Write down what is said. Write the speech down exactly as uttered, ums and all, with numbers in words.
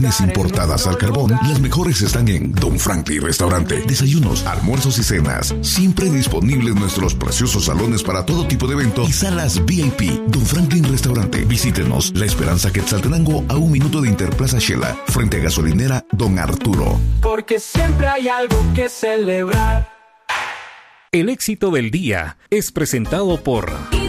carnes importadas al carbón, las mejores están en Don Franklin Restaurante. Desayunos, almuerzos y cenas, siempre disponibles nuestros preciosos salones para todo tipo de eventos y salas V I P. Don Franklin Restaurante. Visítenos La Esperanza Quetzaltenango, a un minuto de Interplaza Shela, frente a gasolinera Don Arturo. Porque siempre hay algo que celebrar. El éxito del día es presentado por